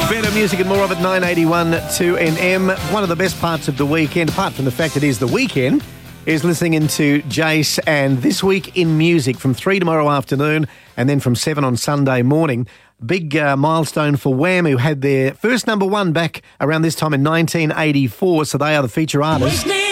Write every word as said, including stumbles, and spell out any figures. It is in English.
Better music and more of it, nine eighty-one two N M. One of the best parts of the weekend, apart from the fact it is the weekend, is listening into Jace and This Week in Music from three tomorrow afternoon and then from seven on Sunday morning. Big uh, milestone for Wham, who had their first number one back around this time in nineteen eighty-four, so they are the feature artists.